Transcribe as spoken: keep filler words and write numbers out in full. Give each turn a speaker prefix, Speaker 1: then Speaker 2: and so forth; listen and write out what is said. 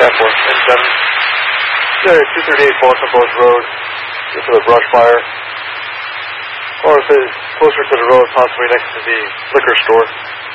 Speaker 1: ten four. And seven. Yeah, two thirty-eight Folsom Post Road. Just for the brush fire. Or if it's closer to the road, possibly next to the liquor store.